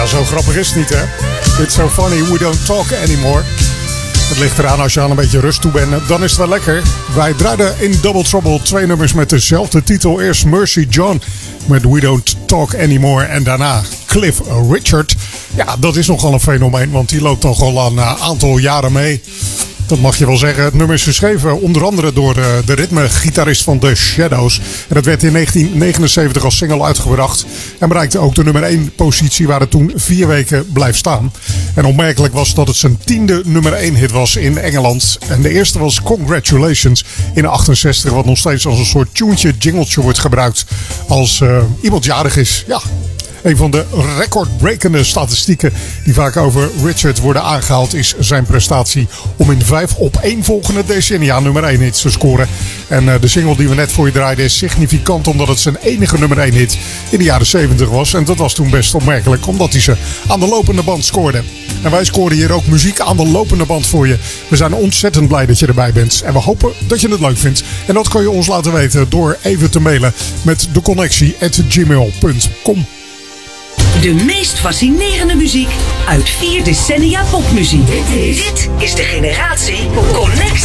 Ja, zo grappig is het niet, hè? It's so funny, we don't talk anymore. Het ligt eraan als je aan een beetje rust toe bent, dan is het wel lekker. Wij draaiden in Double Trouble 2 nummers met dezelfde titel. Eerst Mercy John met We Don't Talk Anymore. En daarna Cliff Richard. Ja, dat is nogal een fenomeen, want die loopt nogal al een aantal jaren mee. Dat mag je wel zeggen. Het nummer is geschreven onder andere door de ritmegitarist van The Shadows. En dat werd in 1979 als single uitgebracht. En bereikte ook de nummer 1 positie waar het toen 4 weken blijft staan. En opmerkelijk was dat het zijn 10e nummer 1 hit was in Engeland. En de eerste was Congratulations in 68. Wat nog steeds als een soort tuentje, jingletje wordt gebruikt als iemand jarig is. Ja. Een van de recordbrekende statistieken die vaak over Richard worden aangehaald is zijn prestatie om in 5 opeenvolgende decennia nummer 1 hits te scoren. En de single die we net voor je draaiden is significant omdat het zijn enige nummer 1 hit in de jaren 70 was. En dat was toen best opmerkelijk omdat hij ze aan de lopende band scoorde. En wij scoren hier ook muziek aan de lopende band voor je. We zijn ontzettend blij dat je erbij bent. En we hopen dat je het leuk vindt. En dat kan je ons laten weten door even te mailen met deconnectie@gmail.com. De meest fascinerende muziek uit 4 decennia popmuziek. Dit is de generatie Connectie.